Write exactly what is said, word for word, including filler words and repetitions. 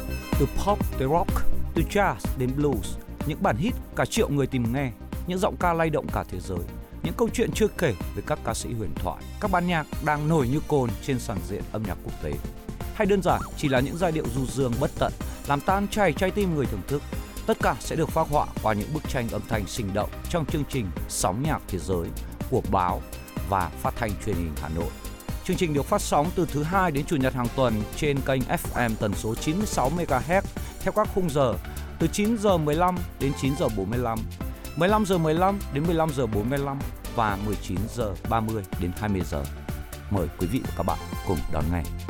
Từ pop tới rock, từ jazz đến blues, những bản hit cả triệu người tìm nghe, những giọng ca lay động cả thế giới, những câu chuyện chưa kể về các ca sĩ huyền thoại, các ban nhạc đang nổi như cồn trên sàn diện âm nhạc quốc tế. Hay đơn giản chỉ là những giai điệu du dương bất tận, làm tan chảy trái tim người thưởng thức. Tất cả sẽ được phác họa qua những bức tranh âm thanh sinh động trong chương trình Sóng nhạc thế giới của báo và phát thanh truyền hình Hà Nội. Chương trình được phát sóng từ thứ hai đến chủ nhật hàng tuần trên kênh ép em tần số chín mươi sáu mê ga héc theo các khung giờ từ chín giờ mười lăm đến chín giờ bốn mươi lăm, mười lăm giờ mười lăm đến mười lăm giờ bốn mươi lăm và mười chín giờ ba mươi đến hai mươi giờ. Mời quý vị và các bạn cùng đón nghe.